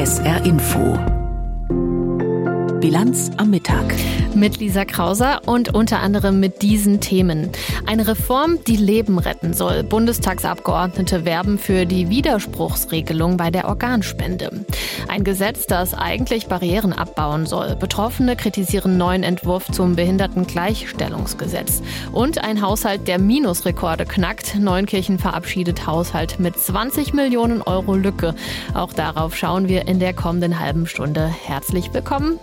SR Info. Bilanz am Mittag. Mit Lisa Krauser und unter anderem mit diesen Themen. Eine Reform, die Leben retten soll. Bundestagsabgeordnete werben für die Widerspruchsregelung bei der Organspende. Ein Gesetz, das eigentlich Barrieren abbauen soll. Betroffene kritisieren neuen Entwurf zum Behindertengleichstellungsgesetz. Und ein Haushalt, der Minusrekorde knackt. Neunkirchen verabschiedet Haushalt mit 20 Millionen Euro Lücke. Auch darauf schauen wir in der kommenden halben Stunde. Herzlich willkommen.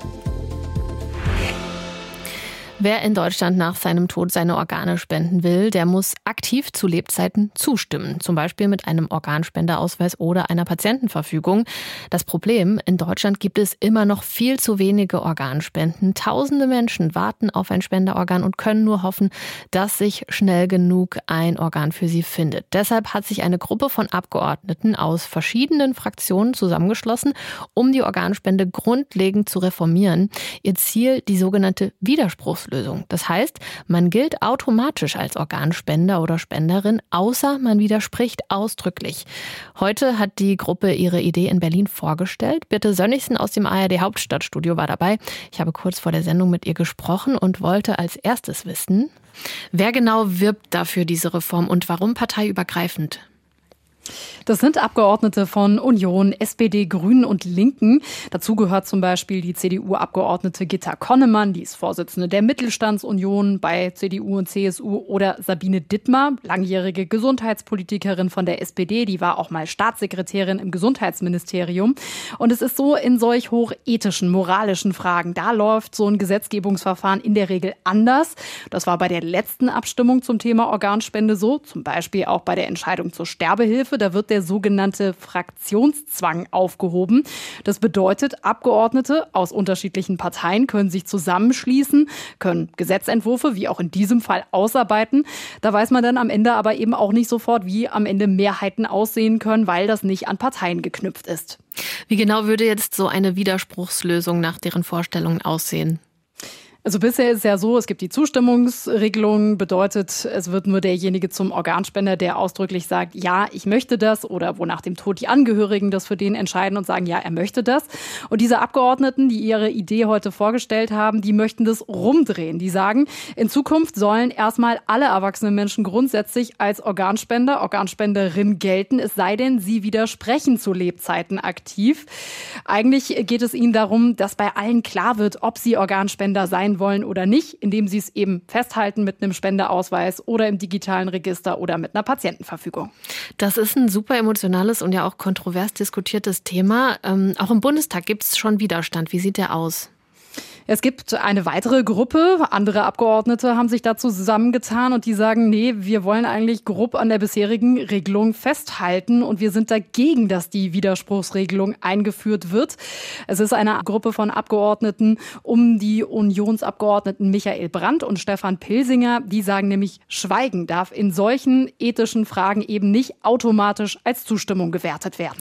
Wer in Deutschland nach seinem Tod seine Organe spenden will, der muss aktiv zu Lebzeiten zustimmen. Zum Beispiel mit einem Organspenderausweis oder einer Patientenverfügung. Das Problem, in Deutschland gibt es immer noch viel zu wenige Organspenden. Tausende Menschen warten auf ein Spenderorgan und können nur hoffen, dass sich schnell genug ein Organ für sie findet. Deshalb hat sich eine Gruppe von Abgeordneten aus verschiedenen Fraktionen zusammengeschlossen, um die Organspende grundlegend zu reformieren. Ihr Ziel, die sogenannte Widerspruchslösung. Das heißt, man gilt automatisch als Organspender oder Spenderin, außer man widerspricht ausdrücklich. Heute hat die Gruppe ihre Idee in Berlin vorgestellt. Birte Sönnigsen aus dem ARD Hauptstadtstudio war dabei. Ich habe kurz vor der Sendung mit ihr gesprochen und wollte als erstes wissen, wer genau wirbt dafür diese Reform und warum parteiübergreifend? Das sind Abgeordnete von Union, SPD, Grünen und Linken. Dazu gehört zum Beispiel die CDU-Abgeordnete Gitta Connemann, die ist Vorsitzende der Mittelstandsunion bei CDU und CSU, oder Sabine Dittmar, langjährige Gesundheitspolitikerin von der SPD, die war auch mal Staatssekretärin im Gesundheitsministerium. Und es ist so, in solch hochethischen, moralischen Fragen, da läuft so ein Gesetzgebungsverfahren in der Regel anders. Das war bei der letzten Abstimmung zum Thema Organspende so, zum Beispiel auch bei der Entscheidung zur Sterbehilfe. Da wird der sogenannte Fraktionszwang aufgehoben. Das bedeutet, Abgeordnete aus unterschiedlichen Parteien können sich zusammenschließen, können Gesetzentwürfe, wie auch in diesem Fall, ausarbeiten. Da weiß man dann am Ende aber eben auch nicht sofort, wie am Ende Mehrheiten aussehen können, weil das nicht an Parteien geknüpft ist. Wie genau würde jetzt so eine Widerspruchslösung nach deren Vorstellungen aussehen? Also bisher ist es ja so, es gibt die Zustimmungsregelung, bedeutet, es wird nur derjenige zum Organspender, der ausdrücklich sagt, ja, ich möchte das, oder wo nach dem Tod die Angehörigen das für den entscheiden und sagen, ja, er möchte das. Und diese Abgeordneten, die ihre Idee heute vorgestellt haben, die möchten das rumdrehen. Die sagen, in Zukunft sollen erstmal alle erwachsenen Menschen grundsätzlich als Organspender, Organspenderin gelten, es sei denn, sie widersprechen zu Lebzeiten aktiv. Eigentlich geht es ihnen darum, dass bei allen klar wird, ob sie Organspender sein wollen oder nicht, indem sie es eben festhalten mit einem Spendeausweis oder im digitalen Register oder mit einer Patientenverfügung. Das ist ein super emotionales und ja auch kontrovers diskutiertes Thema. Auch im Bundestag gibt es schon Widerstand. Wie sieht der aus? Es gibt eine weitere Gruppe, andere Abgeordnete haben sich dazu zusammengetan und die sagen, nee, wir wollen eigentlich grob an der bisherigen Regelung festhalten und wir sind dagegen, dass die Widerspruchsregelung eingeführt wird. Es ist eine Gruppe von Abgeordneten um die Unionsabgeordneten Michael Brandt und Stefan Pilsinger, die sagen nämlich, Schweigen darf in solchen ethischen Fragen eben nicht automatisch als Zustimmung gewertet werden.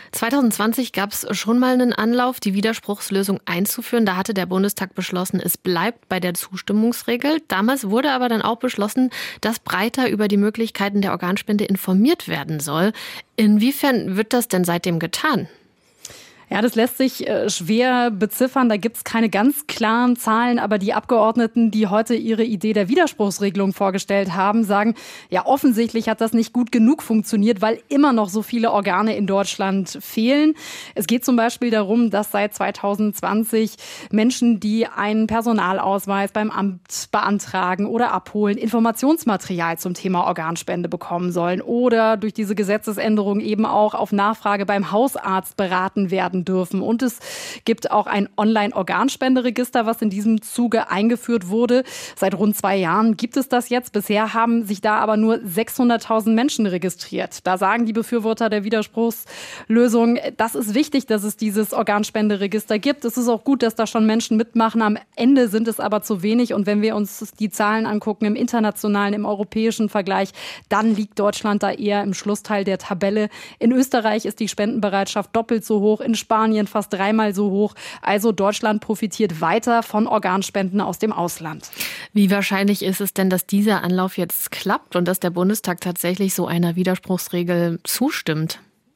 2020 gab es schon mal einen Anlauf, die Widerspruchslösung einzuführen. Da hatte der Bundestag beschlossen, es bleibt bei der Zustimmungsregel. Damals wurde aber dann auch beschlossen, dass breiter über die Möglichkeiten der Organspende informiert werden soll. Inwiefern wird das denn seitdem getan? Ja, das lässt sich schwer beziffern. Da gibt's keine ganz klaren Zahlen. Aber die Abgeordneten, die heute ihre Idee der Widerspruchsregelung vorgestellt haben, sagen, ja, offensichtlich hat das nicht gut genug funktioniert, weil immer noch so viele Organe in Deutschland fehlen. Es geht zum Beispiel darum, dass seit 2020 Menschen, die einen Personalausweis beim Amt beantragen oder abholen, Informationsmaterial zum Thema Organspende bekommen sollen oder durch diese Gesetzesänderung eben auch auf Nachfrage beim Hausarzt beraten werden dürfen. Und es gibt auch ein Online-Organspenderegister, was in diesem Zuge eingeführt wurde. Seit rund 2 Jahren gibt es das jetzt. Bisher haben sich da aber nur 600.000 Menschen registriert. Da sagen die Befürworter der Widerspruchslösung, das ist wichtig, dass es dieses Organspenderegister gibt. Es ist auch gut, dass da schon Menschen mitmachen. Am Ende sind es aber zu wenig. Und wenn wir uns die Zahlen angucken im internationalen, im europäischen Vergleich, dann liegt Deutschland da eher im Schlussteil der Tabelle. In Österreich ist die Spendenbereitschaft doppelt so hoch, in Spanien fast 3-mal so hoch. Also Deutschland profitiert weiter von Organspenden aus dem Ausland. Wie wahrscheinlich ist es denn, dass dieser Anlauf jetzt klappt und dass der Bundestag tatsächlich so einer Widerspruchsregel zustimmt?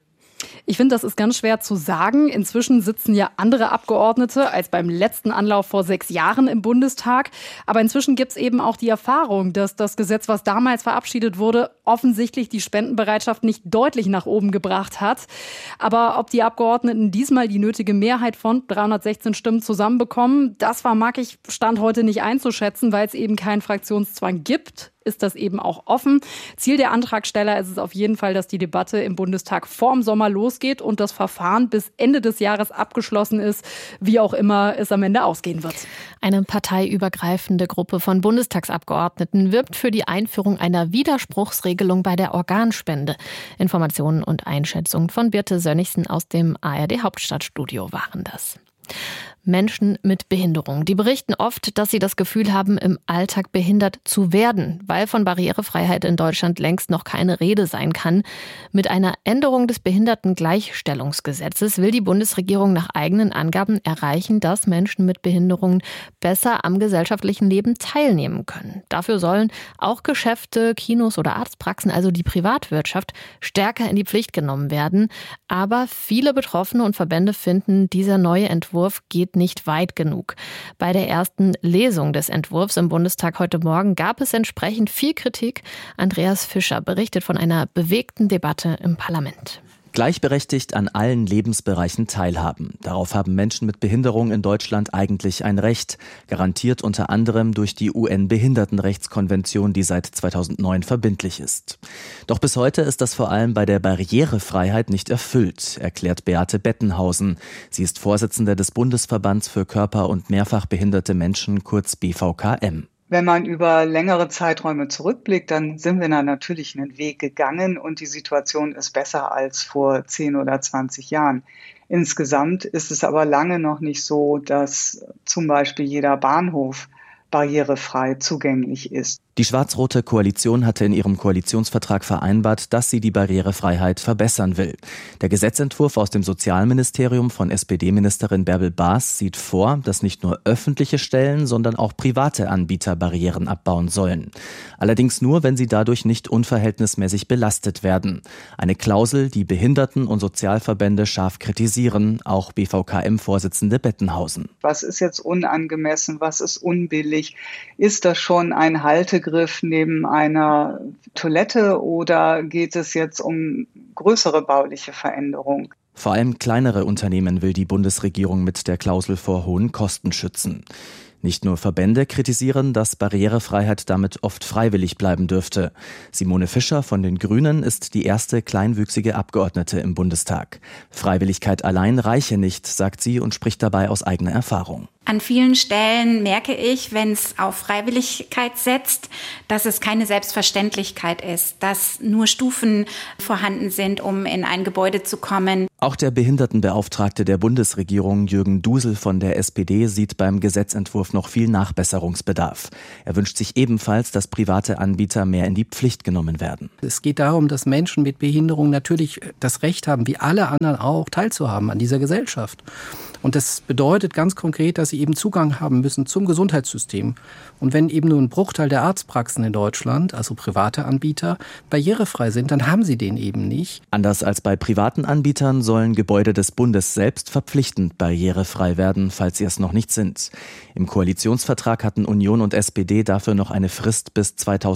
Ich finde, das ist ganz schwer zu sagen. Inzwischen sitzen ja andere Abgeordnete als beim letzten Anlauf vor 6 Jahren im Bundestag. Aber inzwischen gibt es eben auch die Erfahrung, dass das Gesetz, was damals verabschiedet wurde, offensichtlich die Spendenbereitschaft nicht deutlich nach oben gebracht hat. Aber ob die Abgeordneten diesmal die nötige Mehrheit von 316 Stimmen zusammenbekommen, das vermag ich Stand heute nicht einzuschätzen, weil es eben keinen Fraktionszwang gibt. Ist das eben auch offen. Ziel der Antragsteller ist es auf jeden Fall, dass die Debatte im Bundestag vorm Sommer losgeht und das Verfahren bis Ende des Jahres abgeschlossen ist, wie auch immer es am Ende ausgehen wird. Eine parteiübergreifende Gruppe von Bundestagsabgeordneten wirbt für die Einführung einer Widerspruchsregelung bei der Organspende. Informationen und Einschätzungen von Birte Sönnigsen aus dem ARD Hauptstadtstudio waren das. Menschen mit Behinderung, die berichten oft, dass sie das Gefühl haben, im Alltag behindert zu werden, weil von Barrierefreiheit in Deutschland längst noch keine Rede sein kann. Mit einer Änderung des Behindertengleichstellungsgesetzes will die Bundesregierung nach eigenen Angaben erreichen, dass Menschen mit Behinderungen besser am gesellschaftlichen Leben teilnehmen können. Dafür sollen auch Geschäfte, Kinos oder Arztpraxen, also die Privatwirtschaft, stärker in die Pflicht genommen werden. Aber viele Betroffene und Verbände finden, dieser neue Entwurf geht nicht weit genug. Bei der ersten Lesung des Entwurfs im Bundestag heute Morgen gab es entsprechend viel Kritik. Andreas Fischer berichtet von einer bewegten Debatte im Parlament. Gleichberechtigt an allen Lebensbereichen teilhaben. Darauf haben Menschen mit Behinderung in Deutschland eigentlich ein Recht, garantiert unter anderem durch die UN-Behindertenrechtskonvention, die seit 2009 verbindlich ist. Doch bis heute ist das vor allem bei der Barrierefreiheit nicht erfüllt, erklärt Beate Bettenhausen. Sie ist Vorsitzende des Bundesverbands für körper- und mehrfach behinderte Menschen, kurz BVKM. Wenn man über längere Zeiträume zurückblickt, dann sind wir da natürlich einen Weg gegangen und die Situation ist besser als vor 10 oder 20 Jahren. Insgesamt ist es aber lange noch nicht so, dass zum Beispiel jeder Bahnhof barrierefrei zugänglich ist. Die schwarz-rote Koalition hatte in ihrem Koalitionsvertrag vereinbart, dass sie die Barrierefreiheit verbessern will. Der Gesetzentwurf aus dem Sozialministerium von SPD-Ministerin Bärbel Baas sieht vor, dass nicht nur öffentliche Stellen, sondern auch private Anbieter Barrieren abbauen sollen. Allerdings nur, wenn sie dadurch nicht unverhältnismäßig belastet werden. Eine Klausel, die Behinderten- und Sozialverbände scharf kritisieren, auch BVKM-Vorsitzende Bettenhausen. Was ist jetzt unangemessen? Was ist unbillig? Ist das schon ein Haltegriff neben einer Toilette oder geht es jetzt um größere bauliche Veränderungen? Vor allem kleinere Unternehmen will die Bundesregierung mit der Klausel vor hohen Kosten schützen. Nicht nur Verbände kritisieren, dass Barrierefreiheit damit oft freiwillig bleiben dürfte. Simone Fischer von den Grünen ist die erste kleinwüchsige Abgeordnete im Bundestag. Freiwilligkeit allein reiche nicht, sagt sie und spricht dabei aus eigener Erfahrung. An vielen Stellen merke ich, wenn es auf Freiwilligkeit setzt, dass es keine Selbstverständlichkeit ist, dass nur Stufen vorhanden sind, um in ein Gebäude zu kommen. Auch der Behindertenbeauftragte der Bundesregierung, Jürgen Dusel von der SPD, sieht beim Gesetzentwurf noch viel Nachbesserungsbedarf. Er wünscht sich ebenfalls, dass private Anbieter mehr in die Pflicht genommen werden. Es geht darum, dass Menschen mit Behinderung natürlich das Recht haben, wie alle anderen auch, teilzuhaben an dieser Gesellschaft. Und das bedeutet ganz konkret, dass sie eben Zugang haben müssen zum Gesundheitssystem. Und wenn eben nur ein Bruchteil der Arztpraxen in Deutschland, also private Anbieter, barrierefrei sind, dann haben sie den eben nicht. Anders als bei privaten Anbietern sollen Gebäude des Bundes selbst verpflichtend barrierefrei werden, falls sie es noch nicht sind. Im Koalitionsvertrag hatten Union und SPD dafür noch eine Frist bis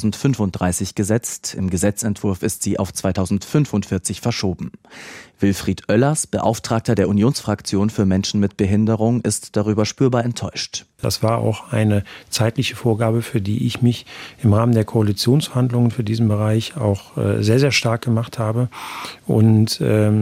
2035 gesetzt. Im Gesetzentwurf ist sie auf 2045 verschoben. Wilfried Oellers, Beauftragter der Unionsfraktion für Menschen mit Behinderung, ist darüber spürbar enttäuscht. Das war auch eine zeitliche Vorgabe, für die ich mich im Rahmen der Koalitionsverhandlungen für diesen Bereich auch sehr, sehr stark gemacht habe. Und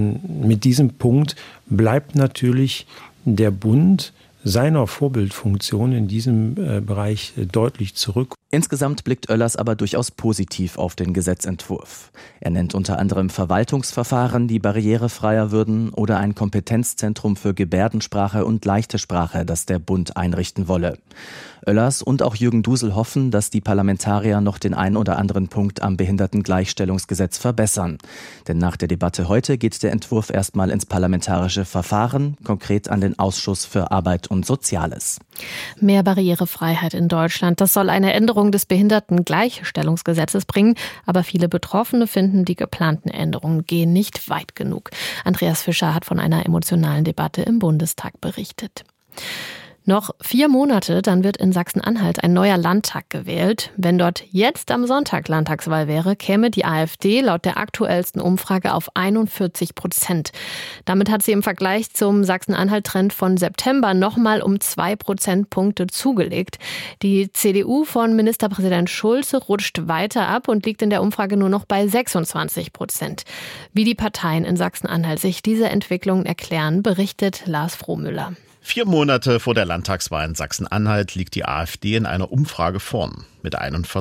mit diesem Punkt bleibt natürlich der Bund seiner Vorbildfunktion in diesem Bereich deutlich zurück. Insgesamt blickt Oellers aber durchaus positiv auf den Gesetzentwurf. Er nennt unter anderem Verwaltungsverfahren, die barrierefreier würden, oder ein Kompetenzzentrum für Gebärdensprache und leichte Sprache, das der Bund einrichten wolle. Oellers und auch Jürgen Dusel hoffen, dass die Parlamentarier noch den ein oder anderen Punkt am Behindertengleichstellungsgesetz verbessern. Denn nach der Debatte heute geht der Entwurf erstmal ins parlamentarische Verfahren, konkret an den Ausschuss für Arbeit und Soziales. Mehr Barrierefreiheit in Deutschland. Das soll eine Änderung des Behindertengleichstellungsgesetzes bringen. Aber viele Betroffene finden, die geplanten Änderungen gehen nicht weit genug. Andreas Fischer hat von einer emotionalen Debatte im Bundestag berichtet. Noch 4 Monate, dann wird in Sachsen-Anhalt ein neuer Landtag gewählt. Wenn dort jetzt am Sonntag Landtagswahl wäre, käme die AfD laut der aktuellsten Umfrage auf 41%. Damit hat sie im Vergleich zum Sachsen-Anhalt-Trend von September nochmal um 2 Prozentpunkte zugelegt. Die CDU von Ministerpräsident Schulze rutscht weiter ab und liegt in der Umfrage nur noch bei 26%. Wie die Parteien in Sachsen-Anhalt sich diese Entwicklung erklären, berichtet Lars Frohmüller. 4 Monate vor der Landtagswahl in Sachsen-Anhalt liegt die AfD in einer Umfrage vorn. Mit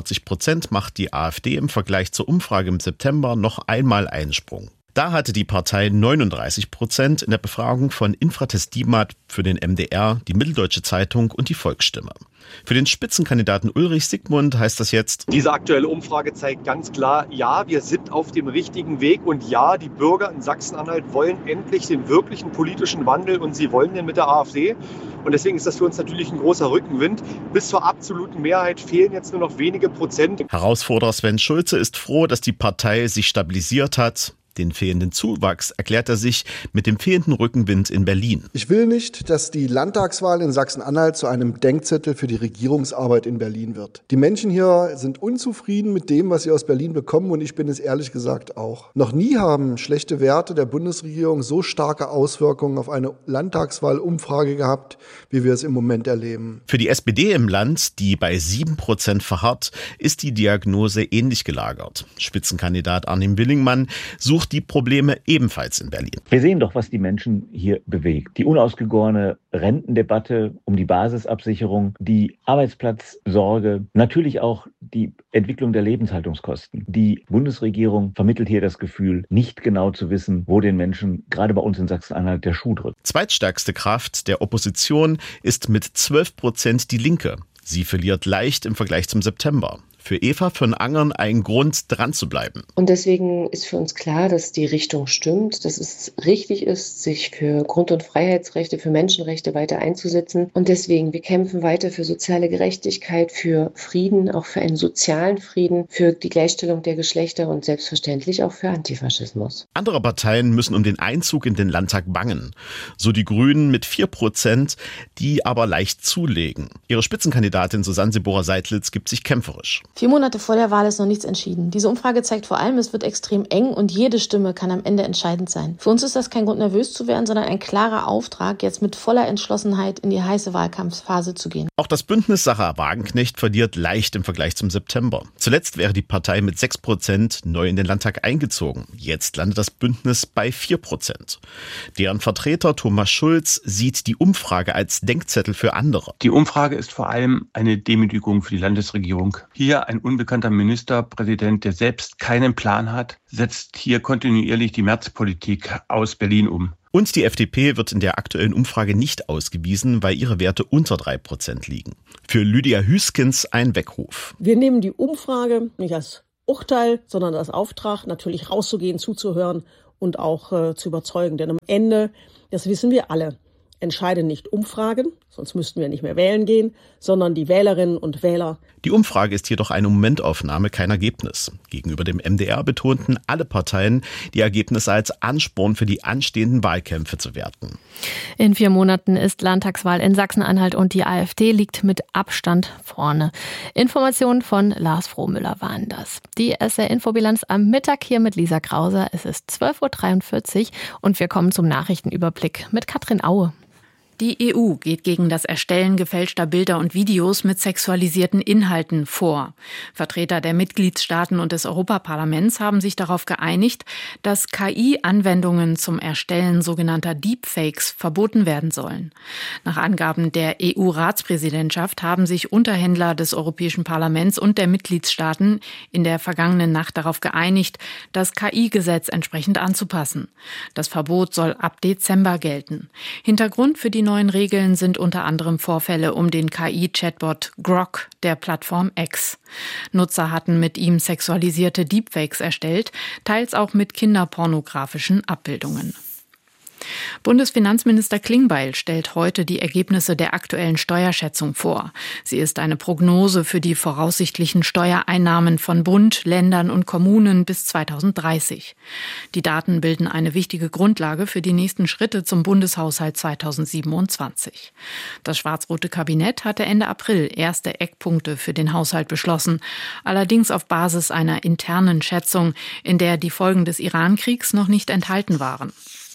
41% macht die AfD im Vergleich zur Umfrage im September noch einmal einen Sprung. Da hatte die Partei 39% in der Befragung von Infratest DIMAT für den MDR, die Mitteldeutsche Zeitung und die Volksstimme. Für den Spitzenkandidaten Ulrich Siegmund heißt das jetzt: Diese aktuelle Umfrage zeigt ganz klar, ja, wir sind auf dem richtigen Weg und ja, die Bürger in Sachsen-Anhalt wollen endlich den wirklichen politischen Wandel und sie wollen den mit der AfD. Und deswegen ist das für uns natürlich ein großer Rückenwind. Bis zur absoluten Mehrheit fehlen jetzt nur noch wenige Prozent. Herausforderer Sven Schulze ist froh, dass die Partei sich stabilisiert hat. Den fehlenden Zuwachs erklärt er sich mit dem fehlenden Rückenwind in Berlin. Ich will nicht, dass die Landtagswahl in Sachsen-Anhalt zu einem Denkzettel für die Regierungsarbeit in Berlin wird. Die Menschen hier sind unzufrieden mit dem, was sie aus Berlin bekommen, und ich bin es ehrlich gesagt auch. Noch nie haben schlechte Werte der Bundesregierung so starke Auswirkungen auf eine Landtagswahlumfrage gehabt, wie wir es im Moment erleben. Für die SPD im Land, die bei 7% verharrt, ist die Diagnose ähnlich gelagert. Spitzenkandidat Arnim Willingmann sucht die Probleme ebenfalls in Berlin. Wir sehen doch, was die Menschen hier bewegt. Die unausgegorene Rentendebatte um die Basisabsicherung, die Arbeitsplatzsorge, natürlich auch die Entwicklung der Lebenshaltungskosten. Die Bundesregierung vermittelt hier das Gefühl, nicht genau zu wissen, wo den Menschen, gerade bei uns in Sachsen-Anhalt, der Schuh drückt. Zweitstärkste Kraft der Opposition ist mit 12% die Linke. Sie verliert leicht im Vergleich zum September. Für Eva von Angern ein Grund, dran zu bleiben. Und deswegen ist für uns klar, dass die Richtung stimmt, dass es richtig ist, sich für Grund- und Freiheitsrechte, für Menschenrechte weiter einzusetzen. Und deswegen, wir kämpfen weiter für soziale Gerechtigkeit, für Frieden, auch für einen sozialen Frieden, für die Gleichstellung der Geschlechter und selbstverständlich auch für Antifaschismus. Andere Parteien müssen um den Einzug in den Landtag bangen. So die Grünen mit 4%, die aber leicht zulegen. Ihre Spitzenkandidatin Susanne Seborer-Seidlitz gibt sich kämpferisch. 4 Monate vor der Wahl ist noch nichts entschieden. Diese Umfrage zeigt vor allem, es wird extrem eng und jede Stimme kann am Ende entscheidend sein. Für uns ist das kein Grund, nervös zu werden, sondern ein klarer Auftrag, jetzt mit voller Entschlossenheit in die heiße Wahlkampfphase zu gehen. Auch das Bündnis Sarah Wagenknecht verliert leicht im Vergleich zum September. Zuletzt wäre die Partei mit 6% neu in den Landtag eingezogen. Jetzt landet das Bündnis bei 4%. Deren Vertreter Thomas Schulz sieht die Umfrage als Denkzettel für andere. Die Umfrage ist vor allem eine Demütigung für die Landesregierung. Hier ein unbekannter Ministerpräsident, der selbst keinen Plan hat, setzt hier kontinuierlich die Märzpolitik aus Berlin um. Und die FDP wird in der aktuellen Umfrage nicht ausgewiesen, weil ihre Werte unter 3% liegen. Für Lydia Hüskens ein Weckruf. Wir nehmen die Umfrage nicht als Urteil, sondern als Auftrag, natürlich rauszugehen, zuzuhören und auch zu überzeugen. Denn am Ende, das wissen wir alle, entscheiden nicht Umfragen, sonst müssten wir nicht mehr wählen gehen, sondern die Wählerinnen und Wähler. Die Umfrage ist jedoch eine Momentaufnahme, kein Ergebnis. Gegenüber dem MDR betonten alle Parteien, die Ergebnisse als Ansporn für die anstehenden Wahlkämpfe zu werten. In 4 Monaten ist Landtagswahl in Sachsen-Anhalt und die AfD liegt mit Abstand vorne. Informationen von Lars Frohmüller waren das. Die SR-Infobilanz am Mittag hier mit Lisa Krauser. Es ist 12.43 Uhr und wir kommen zum Nachrichtenüberblick mit Katrin Aue. Die EU geht gegen das Erstellen gefälschter Bilder und Videos mit sexualisierten Inhalten vor. Vertreter der Mitgliedstaaten und des Europaparlaments haben sich darauf geeinigt, dass KI-Anwendungen zum Erstellen sogenannter Deepfakes verboten werden sollen. Nach Angaben der EU-Ratspräsidentschaft haben sich Unterhändler des Europäischen Parlaments und der Mitgliedstaaten in der vergangenen Nacht darauf geeinigt, das KI-Gesetz entsprechend anzupassen. Das Verbot soll ab Dezember gelten. Hintergrund für die neuen Regeln sind unter anderem Vorfälle um den KI-Chatbot Grok der Plattform X. Nutzer hatten mit ihm sexualisierte Deepfakes erstellt, teils auch mit kinderpornografischen Abbildungen. Bundesfinanzminister Klingbeil stellt heute die Ergebnisse der aktuellen Steuerschätzung vor. Sie ist eine Prognose für die voraussichtlichen Steuereinnahmen von Bund, Ländern und Kommunen bis 2030. Die Daten bilden eine wichtige Grundlage für die nächsten Schritte zum Bundeshaushalt 2027. Das schwarz-rote Kabinett hatte Ende April erste Eckpunkte für den Haushalt beschlossen, allerdings auf Basis einer internen Schätzung, in der die Folgen des Iran-Kriegs noch nicht enthalten waren.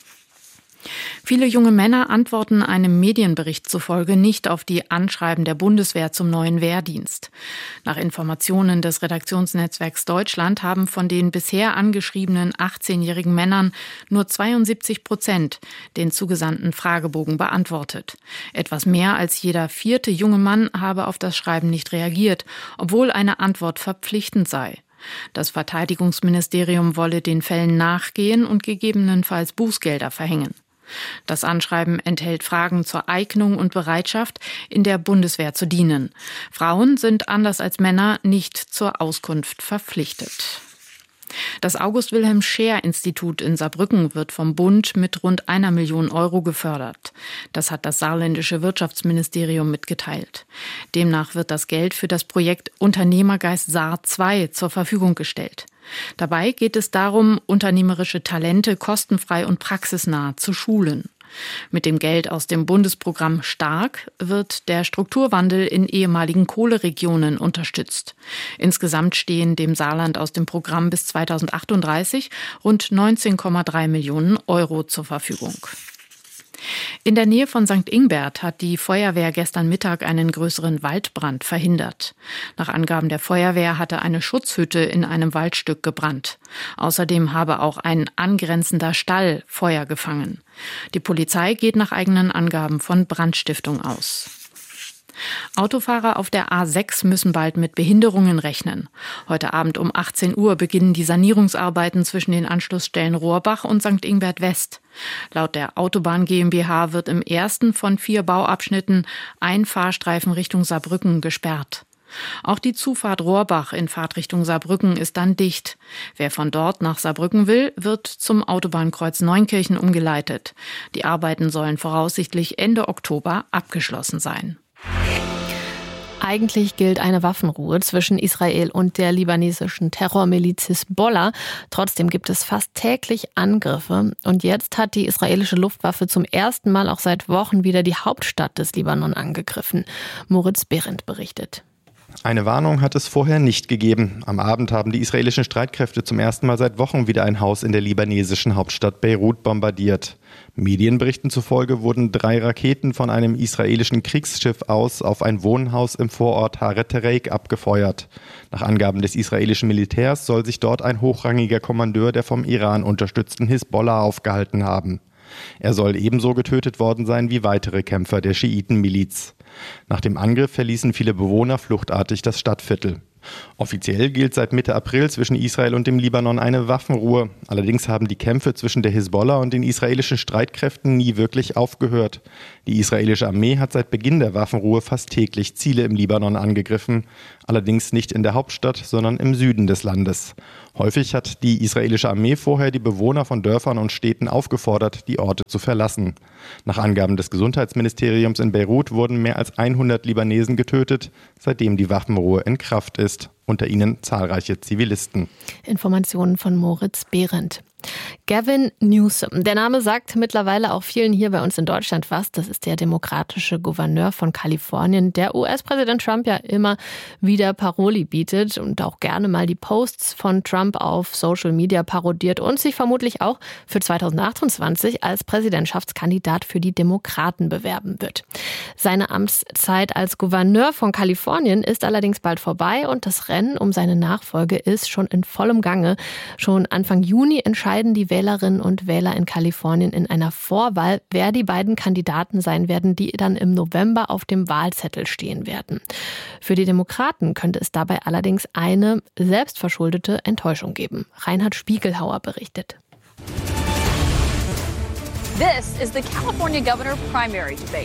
Viele junge Männer antworten einem Medienbericht zufolge nicht auf die Anschreiben der Bundeswehr zum neuen Wehrdienst. Nach Informationen des Redaktionsnetzwerks Deutschland haben von den bisher angeschriebenen 18-jährigen Männern nur 72% den zugesandten Fragebogen beantwortet. Etwas mehr als jeder 4. junge Mann habe auf das Schreiben nicht reagiert, obwohl eine Antwort verpflichtend sei. Das Verteidigungsministerium wolle den Fällen nachgehen und gegebenenfalls Bußgelder verhängen. Das Anschreiben enthält Fragen zur Eignung und Bereitschaft, in der Bundeswehr zu dienen. Frauen sind anders als Männer nicht zur Auskunft verpflichtet. Das August-Wilhelm-Scheer-Institut in Saarbrücken wird vom Bund mit rund 1 Million Euro gefördert. Das hat das saarländische Wirtschaftsministerium mitgeteilt. Demnach wird das Geld für das Projekt Unternehmergeist Saar 2 zur Verfügung gestellt. Dabei geht es darum, unternehmerische Talente kostenfrei und praxisnah zu schulen. Mit dem Geld aus dem Bundesprogramm Stark wird der Strukturwandel in ehemaligen Kohleregionen unterstützt. Insgesamt stehen dem Saarland aus dem Programm bis 2038 rund 19,3 Millionen Euro zur Verfügung. In der Nähe von St. Ingbert hat die Feuerwehr gestern Mittag einen größeren Waldbrand verhindert. Nach Angaben der Feuerwehr hatte eine Schutzhütte in einem Waldstück gebrannt. Außerdem habe auch ein angrenzender Stall Feuer gefangen. Die Polizei geht nach eigenen Angaben von Brandstiftung aus. Autofahrer auf der A6 müssen bald mit Behinderungen rechnen. Heute Abend um 18 Uhr beginnen die Sanierungsarbeiten zwischen den Anschlussstellen Rohrbach und St. Ingbert West. Laut der Autobahn GmbH wird im ersten von 4 Bauabschnitten ein Fahrstreifen Richtung Saarbrücken gesperrt. Auch die Zufahrt Rohrbach in Fahrtrichtung Saarbrücken ist dann dicht. Wer von dort nach Saarbrücken will, wird zum Autobahnkreuz Neunkirchen umgeleitet. Die Arbeiten sollen voraussichtlich Ende Oktober abgeschlossen sein. Eigentlich gilt eine Waffenruhe zwischen Israel und der libanesischen Terrormiliz Hisbollah. Trotzdem gibt es fast täglich Angriffe. Und jetzt hat die israelische Luftwaffe zum ersten Mal auch seit Wochen wieder die Hauptstadt des Libanon angegriffen. Moritz Behrendt berichtet. Eine Warnung hat es vorher nicht gegeben. Am Abend haben die israelischen Streitkräfte zum ersten Mal seit Wochen wieder ein Haus in der libanesischen Hauptstadt Beirut bombardiert. Medienberichten zufolge wurden 3 Raketen von einem israelischen Kriegsschiff aus auf ein Wohnhaus im Vorort Haret Tereik abgefeuert. Nach Angaben des israelischen Militärs soll sich dort ein hochrangiger Kommandeur der vom Iran unterstützten Hisbollah aufgehalten haben. Er soll ebenso getötet worden sein wie weitere Kämpfer der Schiitenmiliz. Nach dem Angriff verließen viele Bewohner fluchtartig das Stadtviertel. Offiziell gilt seit Mitte April zwischen Israel und dem Libanon eine Waffenruhe. Allerdings haben die Kämpfe zwischen der Hisbollah und den israelischen Streitkräften nie wirklich aufgehört. Die israelische Armee hat seit Beginn der Waffenruhe fast täglich Ziele im Libanon angegriffen. Allerdings nicht in der Hauptstadt, sondern im Süden des Landes. Häufig hat die israelische Armee vorher die Bewohner von Dörfern und Städten aufgefordert, die Orte zu verlassen. Nach Angaben des Gesundheitsministeriums in Beirut wurden mehr als 100 Libanesen getötet, seitdem die Waffenruhe in Kraft ist. Unter ihnen zahlreiche Zivilisten. Informationen von Moritz Behrendt. Gavin Newsom. Der Name sagt mittlerweile auch vielen hier bei uns in Deutschland was. Das ist der demokratische Gouverneur von Kalifornien, der US-Präsident Trump ja immer wieder Paroli bietet und auch gerne mal die Posts von Trump auf Social Media parodiert und sich vermutlich auch für 2028 als Präsidentschaftskandidat für die Demokraten bewerben wird. Seine Amtszeit als Gouverneur von Kalifornien ist allerdings bald vorbei und das Rennen um seine Nachfolge ist schon in vollem Gange. Schon Anfang Juni entscheiden die Wählerinnen und Wähler in Kalifornien in einer Vorwahl, wer die beiden Kandidaten sein werden, die dann im November auf dem Wahlzettel stehen werden. Für die Demokraten könnte es dabei allerdings eine selbstverschuldete Enttäuschung geben. Reinhard Spiegelhauer berichtet. This is the California governor primary debate.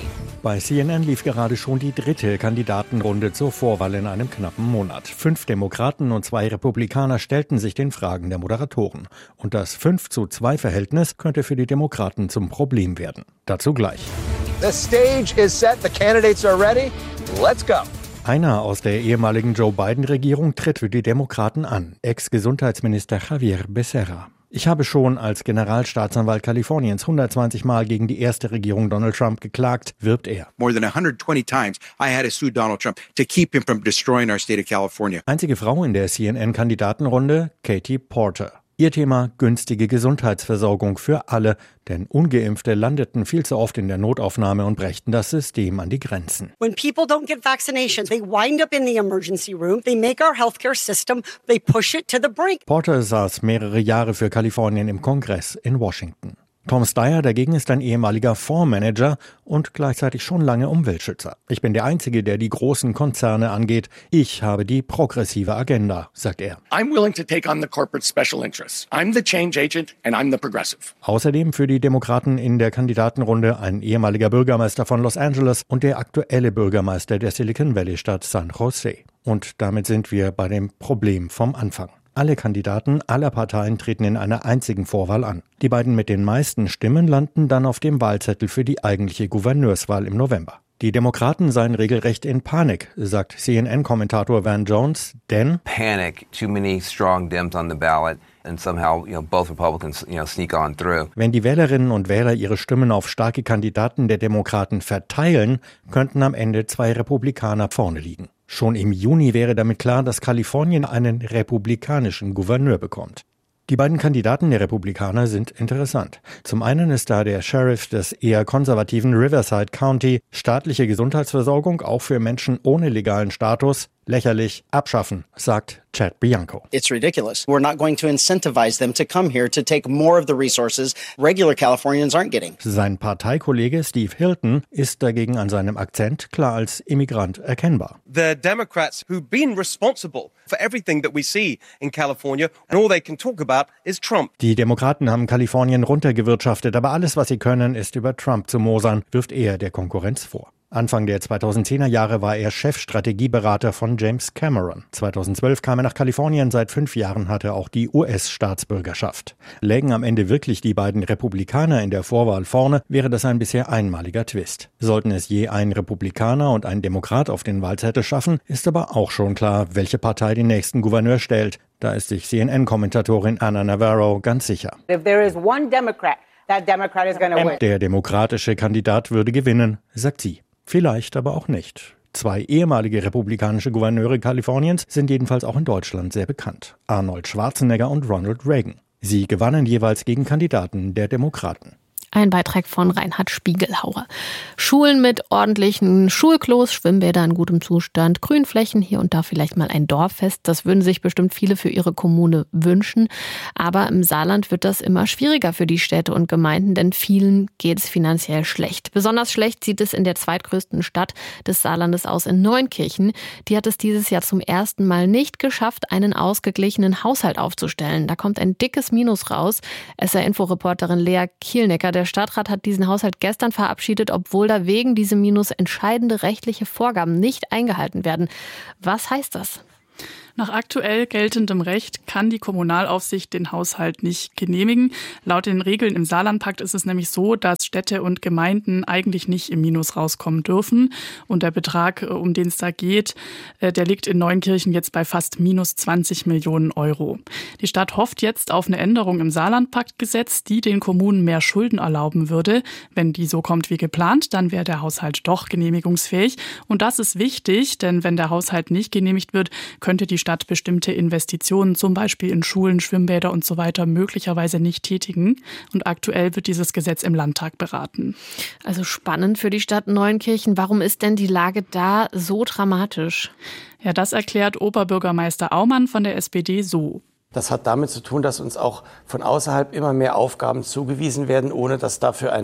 Bei CNN lief gerade schon die 3. Kandidatenrunde zur Vorwahl in einem knappen Monat. 5 Demokraten und 2 Republikaner stellten sich den Fragen der Moderatoren. Und das 5:2-Verhältnis könnte für die Demokraten zum Problem werden. Dazu gleich. The stage is set, the candidates are ready. Let's go. Einer aus der ehemaligen Joe Biden-Regierung tritt für die Demokraten an, Ex-Gesundheitsminister Javier Becerra. Ich habe schon als Generalstaatsanwalt Kaliforniens 120 Mal gegen die erste Regierung Donald Trump geklagt, wirbt er. More than 120 times I had to sue Donald Trump to keep him from destroying our state of California. Einzige Frau in der CNN-Kandidatenrunde, Katie Porter. Ihr Thema: günstige Gesundheitsversorgung für alle, denn Ungeimpfte landeten viel zu oft in der Notaufnahme und brächten das System an die Grenzen. When people don't get vaccinations, they wind up in the emergency room, they make our healthcare system, they push it to the brink. Porter saß mehrere Jahre für Kalifornien im Kongress in Washington. Tom Steyer dagegen ist ein ehemaliger Fondsmanager und gleichzeitig schon lange Umweltschützer. Ich bin der Einzige, der die großen Konzerne angeht. Ich habe die progressive Agenda, sagt er. I'm willing to take on the corporate special interests. I'm the change agent and I'm the progressive. Außerdem für die Demokraten in der Kandidatenrunde ein ehemaliger Bürgermeister von Los Angeles und der aktuelle Bürgermeister der Silicon Valley-Stadt San Jose. Und damit sind wir bei dem Problem vom Anfang. Alle Kandidaten aller Parteien treten in einer einzigen Vorwahl an. Die beiden mit den meisten Stimmen landen dann auf dem Wahlzettel für die eigentliche Gouverneurswahl im November. Die Demokraten seien regelrecht in Panik, sagt CNN-Kommentator Van Jones, denn Panic, too many strong Dems on the ballot. And somehow, both Republicans, sneak on through. Wenn die Wählerinnen und Wähler ihre Stimmen auf starke Kandidaten der Demokraten verteilen, könnten am Ende 2 Republikaner vorne liegen. Schon im Juni wäre damit klar, dass Kalifornien einen republikanischen Gouverneur bekommt. Die beiden Kandidaten der Republikaner sind interessant. Zum einen ist da der Sheriff des eher konservativen Riverside County, staatliche Gesundheitsversorgung auch für Menschen ohne legalen Status, lächerlich, abschaffen, sagt Chad Bianco. It's ridiculous. We're not going to incentivize them to come here to take more of the resources regular Californians aren't getting. Sein Parteikollege Steve Hilton ist dagegen an seinem Akzent klar als Immigrant erkennbar. The Democrats who've been responsible for everything that we see in California and all they can talk about is Trump. Die Demokraten haben Kalifornien runtergewirtschaftet, aber alles, was sie können, ist über Trump zu mosern, wirft er der Konkurrenz vor. Anfang der 2010er Jahre war er Chefstrategieberater von James Cameron. 2012 kam er nach Kalifornien, seit 5 Jahren hat er auch die US-Staatsbürgerschaft. Lägen am Ende wirklich die beiden Republikaner in der Vorwahl vorne, wäre das ein bisher einmaliger Twist. Sollten es je ein Republikaner und ein Demokrat auf den Wahlzettel schaffen, ist aber auch schon klar, welche Partei den nächsten Gouverneur stellt. Da ist sich CNN-Kommentatorin Anna Navarro ganz sicher. If there is one Democrat, that Democrat is going to win. Der demokratische Kandidat würde gewinnen, sagt sie. Vielleicht aber auch nicht. 2 ehemalige republikanische Gouverneure Kaliforniens sind jedenfalls auch in Deutschland sehr bekannt. Arnold Schwarzenegger und Ronald Reagan. Sie gewannen jeweils gegen Kandidaten der Demokraten. Ein Beitrag von Reinhard Spiegelhauer. Schulen mit ordentlichen Schulklos, Schwimmbäder in gutem Zustand, Grünflächen, hier und da vielleicht mal ein Dorffest. Das würden sich bestimmt viele für ihre Kommune wünschen. Aber im Saarland wird das immer schwieriger für die Städte und Gemeinden, denn vielen geht es finanziell schlecht. Besonders schlecht sieht es in der zweitgrößten Stadt des Saarlandes aus, in Neunkirchen. Die hat es dieses Jahr zum ersten Mal nicht geschafft, einen ausgeglichenen Haushalt aufzustellen. Da kommt ein dickes Minus raus. SR-Info-Reporterin Lea Kielnecker, der Stadtrat hat diesen Haushalt gestern verabschiedet, obwohl da wegen diesem Minus entscheidende rechtliche Vorgaben nicht eingehalten werden. Was heißt das? Nach aktuell geltendem Recht kann die Kommunalaufsicht den Haushalt nicht genehmigen. Laut den Regeln im Saarlandpakt ist es nämlich so, dass Städte und Gemeinden eigentlich nicht im Minus rauskommen dürfen. Und der Betrag, um den es da geht, der liegt in Neunkirchen jetzt bei fast minus 20 Millionen Euro. Die Stadt hofft jetzt auf eine Änderung im Saarlandpaktgesetz, die den Kommunen mehr Schulden erlauben würde. Wenn die so kommt wie geplant, dann wäre der Haushalt doch genehmigungsfähig. Und das ist wichtig, denn wenn der Haushalt nicht genehmigt wird, könnte die Stadt bestimmte Investitionen, zum Beispiel in Schulen, Schwimmbäder und so weiter, möglicherweise nicht tätigen. Und aktuell wird dieses Gesetz im Landtag beraten. Also spannend für die Stadt Neunkirchen. Warum ist denn die Lage da so dramatisch? Ja, das erklärt Oberbürgermeister Aumann von der SPD so. Das hat damit zu tun, dass uns auch von außerhalb immer mehr Aufgaben zugewiesen werden, ohne dass dafür ein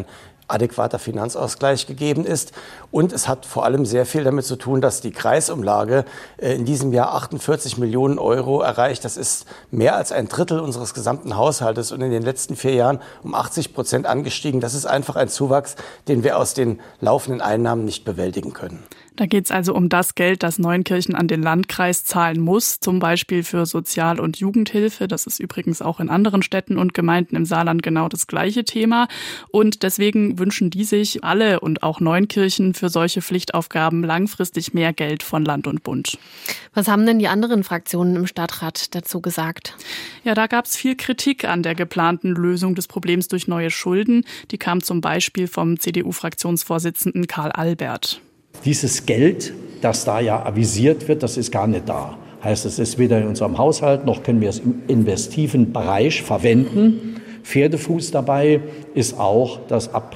adäquater Finanzausgleich gegeben ist. Und es hat vor allem sehr viel damit zu tun, dass die Kreisumlage in diesem Jahr 48 Millionen Euro erreicht. Das ist mehr als ein Drittel unseres gesamten Haushaltes und in den letzten 4 Jahren um 80% angestiegen. Das ist einfach ein Zuwachs, den wir aus den laufenden Einnahmen nicht bewältigen können. Da geht es also um das Geld, das Neunkirchen an den Landkreis zahlen muss, zum Beispiel für Sozial- und Jugendhilfe. Das ist übrigens auch in anderen Städten und Gemeinden im Saarland genau das gleiche Thema. Und deswegen wünschen die sich alle und auch Neunkirchen für solche Pflichtaufgaben langfristig mehr Geld von Land und Bund. Was haben denn die anderen Fraktionen im Stadtrat dazu gesagt? Ja, da gab es viel Kritik an der geplanten Lösung des Problems durch neue Schulden. Die kam zum Beispiel vom CDU-Fraktionsvorsitzenden Karl Albert. Dieses Geld, das da ja avisiert wird, das ist gar nicht da. Heißt, es ist weder in unserem Haushalt, noch können wir es im investiven Bereich verwenden. Pferdefuß dabei ist auch, dass ab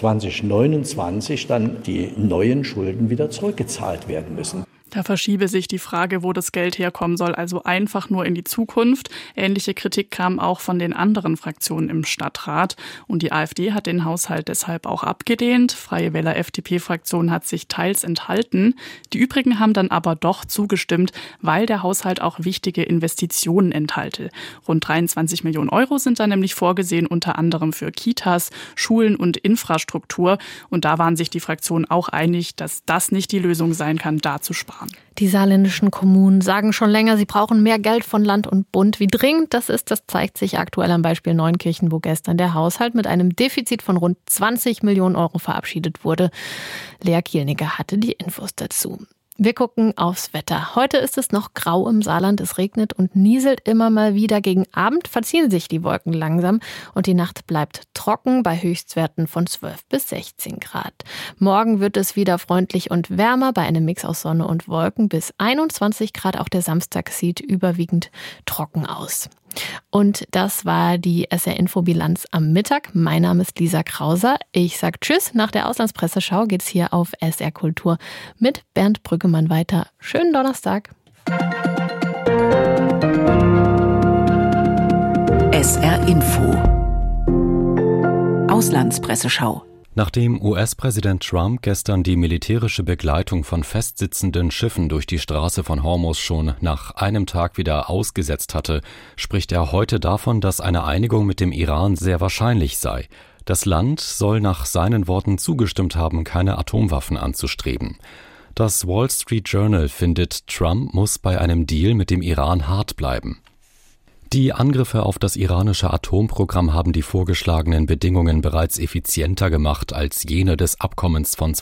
2029 dann die neuen Schulden wieder zurückgezahlt werden müssen. Da verschiebe sich die Frage, wo das Geld herkommen soll, also einfach nur in die Zukunft. Ähnliche Kritik kam auch von den anderen Fraktionen im Stadtrat. Und die AfD hat den Haushalt deshalb auch abgelehnt. Freie Wähler-FDP-Fraktion hat sich teils enthalten. Die übrigen haben dann aber doch zugestimmt, weil der Haushalt auch wichtige Investitionen enthalte. Rund 23 Millionen Euro sind da nämlich vorgesehen, unter anderem für Kitas, Schulen und Infrastruktur. Und da waren sich die Fraktionen auch einig, dass das nicht die Lösung sein kann, da zu sparen. Die saarländischen Kommunen sagen schon länger, sie brauchen mehr Geld von Land und Bund. Wie dringend das ist, das zeigt sich aktuell am Beispiel Neunkirchen, wo gestern der Haushalt mit einem Defizit von rund 20 Millionen Euro verabschiedet wurde. Lea Kielniger hatte die Infos dazu. Wir gucken aufs Wetter. Heute ist es noch grau im Saarland, es regnet und nieselt immer mal wieder. Gegen Abend verziehen sich die Wolken langsam und die Nacht bleibt trocken bei Höchstwerten von 12 bis 16 Grad. Morgen wird es wieder freundlich und wärmer bei einem Mix aus Sonne und Wolken bis 21 Grad. Auch der Samstag sieht überwiegend trocken aus. Und das war die SR-Info-Bilanz am Mittag. Mein Name ist Lisa Krauser. Ich sag Tschüss. Nach der Auslandspresseschau geht's hier auf SR Kultur mit Bernd Brüggemann weiter. Schönen Donnerstag. SR Info Auslandspresseschau. Nachdem US-Präsident Trump gestern die militärische Begleitung von festsitzenden Schiffen durch die Straße von Hormuz schon nach einem Tag wieder ausgesetzt hatte, spricht er heute davon, dass eine Einigung mit dem Iran sehr wahrscheinlich sei. Das Land soll nach seinen Worten zugestimmt haben, keine Atomwaffen anzustreben. Das Wall Street Journal findet, Trump muss bei einem Deal mit dem Iran hart bleiben. Die Angriffe auf das iranische Atomprogramm haben die vorgeschlagenen Bedingungen bereits effizienter gemacht als jene des Abkommens von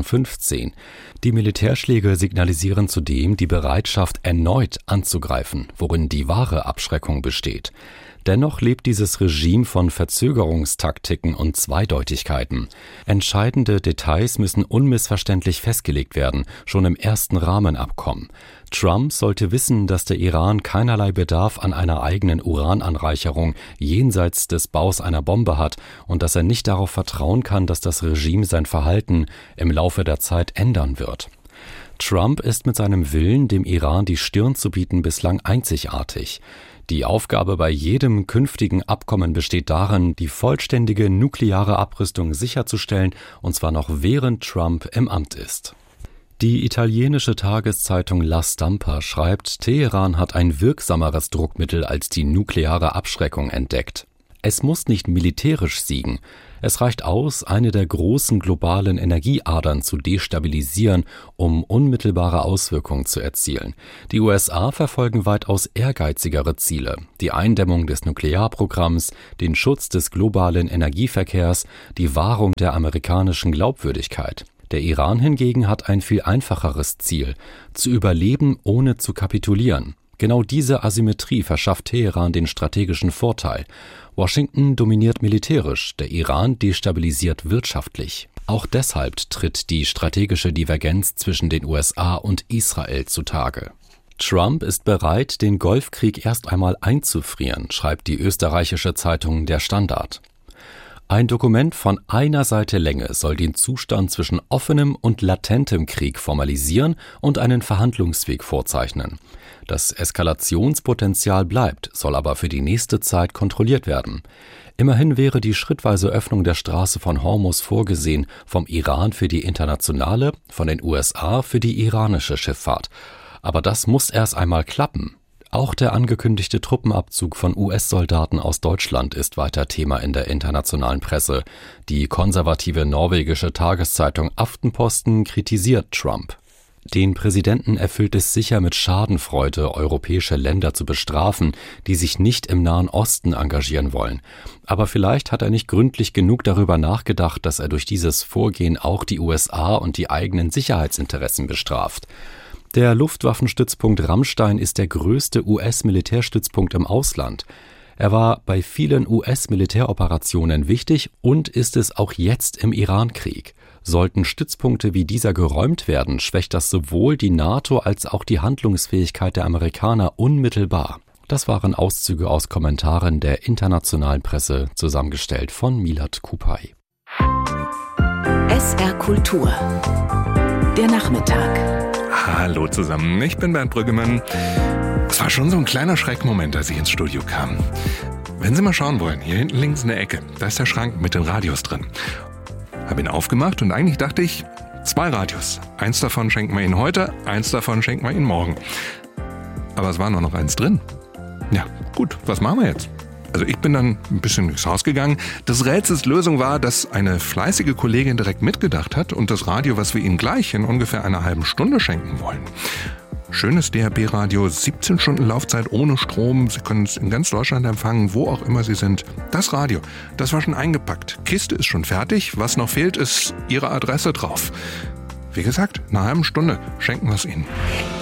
2015. Die Militärschläge signalisieren zudem die Bereitschaft, erneut anzugreifen, worin die wahre Abschreckung besteht. Dennoch lebt dieses Regime von Verzögerungstaktiken und Zweideutigkeiten. Entscheidende Details müssen unmissverständlich festgelegt werden, schon im ersten Rahmenabkommen. Trump sollte wissen, dass der Iran keinerlei Bedarf an einer eigenen Urananreicherung jenseits des Baus einer Bombe hat und dass er nicht darauf vertrauen kann, dass das Regime sein Verhalten im Laufe der Zeit ändern wird. Trump ist mit seinem Willen, dem Iran die Stirn zu bieten, bislang einzigartig. Die Aufgabe bei jedem künftigen Abkommen besteht darin, die vollständige nukleare Abrüstung sicherzustellen, und zwar noch während Trump im Amt ist. Die italienische Tageszeitung La Stampa schreibt, Teheran hat ein wirksameres Druckmittel als die nukleare Abschreckung entdeckt. Es muss nicht militärisch siegen. Es reicht aus, eine der großen globalen Energieadern zu destabilisieren, um unmittelbare Auswirkungen zu erzielen. Die USA verfolgen weitaus ehrgeizigere Ziele: die Eindämmung des Nuklearprogramms, den Schutz des globalen Energieverkehrs, die Wahrung der amerikanischen Glaubwürdigkeit. Der Iran hingegen hat ein viel einfacheres Ziel: zu überleben, ohne zu kapitulieren. Genau diese Asymmetrie verschafft Teheran den strategischen Vorteil. Washington dominiert militärisch, der Iran destabilisiert wirtschaftlich. Auch deshalb tritt die strategische Divergenz zwischen den USA und Israel zutage. Trump ist bereit, den Golfkrieg erst einmal einzufrieren, schreibt die österreichische Zeitung Der Standard. Ein Dokument von einer Seite Länge soll den Zustand zwischen offenem und latentem Krieg formalisieren und einen Verhandlungsweg vorzeichnen. Das Eskalationspotenzial bleibt, soll aber für die nächste Zeit kontrolliert werden. Immerhin wäre die schrittweise Öffnung der Straße von Hormuz vorgesehen, vom Iran für die internationale, von den USA für die iranische Schifffahrt. Aber das muss erst einmal klappen. Auch der angekündigte Truppenabzug von US-Soldaten aus Deutschland ist weiter Thema in der internationalen Presse. Die konservative norwegische Tageszeitung Aftenposten kritisiert Trump. Den Präsidenten erfüllt es sicher mit Schadenfreude, europäische Länder zu bestrafen, die sich nicht im Nahen Osten engagieren wollen. Aber vielleicht hat er nicht gründlich genug darüber nachgedacht, dass er durch dieses Vorgehen auch die USA und die eigenen Sicherheitsinteressen bestraft. Der Luftwaffenstützpunkt Ramstein ist der größte US-Militärstützpunkt im Ausland. Er war bei vielen US-Militäroperationen wichtig und ist es auch jetzt im Irankrieg. Sollten Stützpunkte wie dieser geräumt werden, schwächt das sowohl die NATO als auch die Handlungsfähigkeit der Amerikaner unmittelbar. Das waren Auszüge aus Kommentaren der internationalen Presse, zusammengestellt von Milad Kupay. SR Kultur. Der Nachmittag. Hallo zusammen, ich bin Bernd Brüggemann. Es war schon so ein kleiner Schreckmoment, als ich ins Studio kam. Wenn Sie mal schauen wollen, hier hinten links in der Ecke, da ist der Schrank mit den Radios drin. Habe ihn aufgemacht und eigentlich dachte ich, 2 Radios. Eins davon schenken wir Ihnen heute, eins davon schenken wir Ihnen morgen. Aber es war nur noch eins drin. Ja, gut, was machen wir jetzt? Also ich bin dann ein bisschen durchs Haus gegangen. Das Rätsels Lösung war, dass eine fleißige Kollegin direkt mitgedacht hat und das Radio, was wir Ihnen gleich in ungefähr einer halben Stunde schenken wollen. Schönes DAB-Radio, 17 Stunden Laufzeit ohne Strom. Sie können es in ganz Deutschland empfangen, wo auch immer Sie sind. Das Radio, das war schon eingepackt. Kiste ist schon fertig. Was noch fehlt, ist Ihre Adresse drauf. Wie gesagt, in einer halben Stunde schenken wir es Ihnen.